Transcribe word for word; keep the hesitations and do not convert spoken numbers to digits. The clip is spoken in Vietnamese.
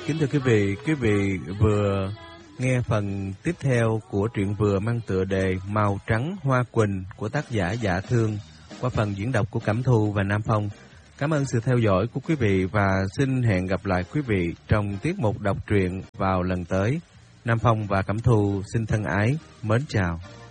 Kính thưa quý vị, quý vị vừa nghe phần tiếp theo của truyện vừa mang tựa đề Màu Trắng Hoa Quỳnh của tác giả Dạ Thương qua phần diễn đọc của Cẩm Thu và Nam Phong. Cảm ơn sự theo dõi của quý vị và xin hẹn gặp lại quý vị trong tiết mục đọc truyện vào lần tới. Nam Phong và Cẩm Thu xin thân ái, mến chào.